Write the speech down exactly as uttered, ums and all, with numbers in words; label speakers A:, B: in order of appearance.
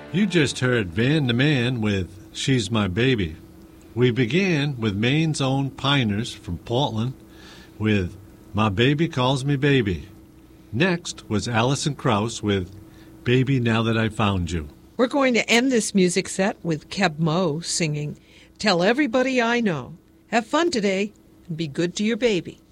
A: You just heard Van the Man with She's My Baby. We began with Maine's own Piners from Portland with My Baby Calls Me Baby. Next was Alison Krauss with Baby Now That I Found You.
B: We're going to end this music set with Keb Mo singing Tell Everybody I Know. Have fun today and be good to your baby.